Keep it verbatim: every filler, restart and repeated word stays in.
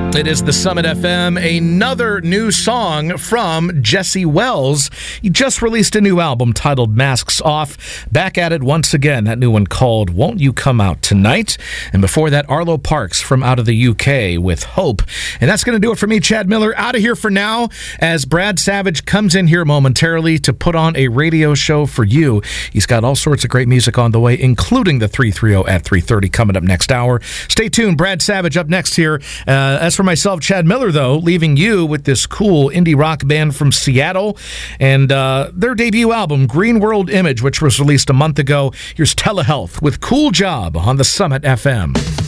It is the Summit F M, another new song from Jesse Wells. He just released a new album titled Masks Off. Back at it once again, that new one called Won't You Come Out Tonight? And before that, Arlo Parks from out of the U K with Hope. And that's going to do it for me, Chad Miller. Out of here for now, as Brad Savage comes in here momentarily to put on a radio show for you. He's got all sorts of great music on the way, including the three thirty at three thirty coming up next hour. Stay tuned. Brad Savage up next here. Uh, as for myself, Chad Miller, though, leaving you with this cool indie rock band from Seattle and uh, their debut album, Green World Image, which was released a month ago. Here's Telehealth with Cool Job on the Summit F M.